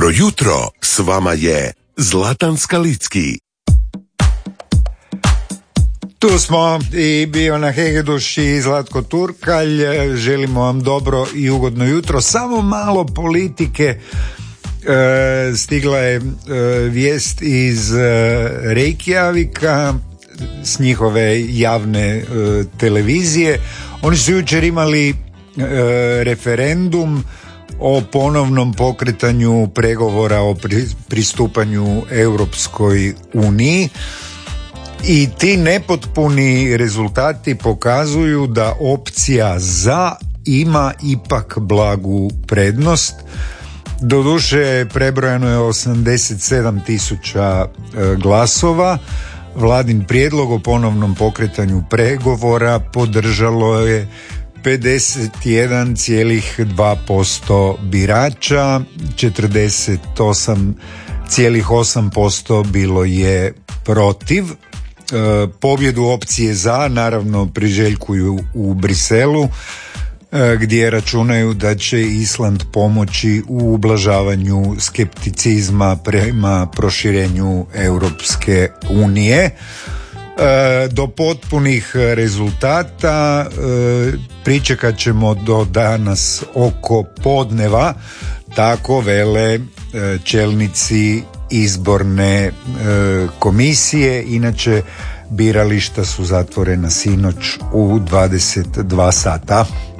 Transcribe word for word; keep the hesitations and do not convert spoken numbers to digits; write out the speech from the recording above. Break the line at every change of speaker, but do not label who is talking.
Dobro jutro, s vama je Zlatan Skalicki.
Tu smo i Biona Hegeduš i Zlatko Turkalj. Želimo vam dobro i ugodno jutro. Samo malo politike. E, stigla je e, vijest iz e, Reykjavika s njihove javne e, televizije. Oni su jučer imali e, referendum o ponovnom pokretanju pregovora o pristupanju Europskoj uniji. I ti nepotpuni rezultati pokazuju da opcija za ima ipak blagu prednost. Doduše, prebrojano je osamdeset sedam tisuća glasova. Vladin prijedlog o ponovnom pokretanju pregovora podržalo je pedeset jedan zarez dva posto birača, četrdeset osam zarez osam posto bilo je protiv. E, pobjedu opcije za naravno priželjkuju u Briselu, e, gdje računaju da će Island pomoći u ublažavanju skepticizma prema proširenju Europske unije. E, do potpunih rezultata e, pričekat ćemo do danas oko podneva, tako vele e, čelnici izborne e, komisije. Inače, birališta su zatvorena sinoć u dvadeset dva sata.